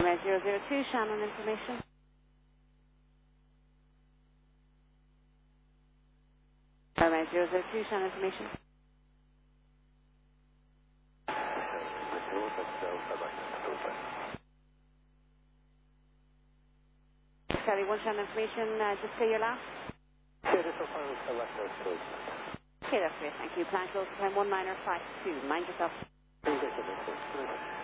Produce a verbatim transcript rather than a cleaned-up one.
zero zero two, Shannon information. zero zero two, Shannon information. Charlie one, Shannon information. Uh, just say your last. Okay, that's great. Thank you. Plan close to time one niner five two. Mind yourself.